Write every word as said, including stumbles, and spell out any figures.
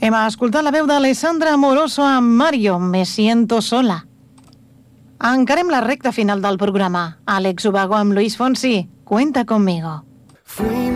Hem escoltat la veu d'Alessandra Amoroso amb Mario, Me siento sola. Encarem la recta final del programa. Àlex Ubago amb Luis Fonsi, Cuenta conmigo. Fuimos